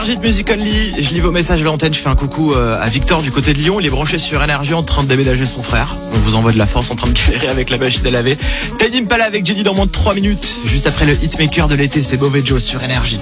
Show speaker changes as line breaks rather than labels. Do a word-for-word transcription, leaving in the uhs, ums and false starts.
Énergie de Music Only, je lis vos messages à l'antenne, je fais un coucou à Victor du côté de Lyon, il est branché sur Énergie en train de déménager son frère. On vous envoie de la force en train de galérer avec la machine à laver. Tiny Impala avec Jenny dans moins de trois minutes, juste après le hitmaker de l'été, c'est Mauvais Joe sur Énergie.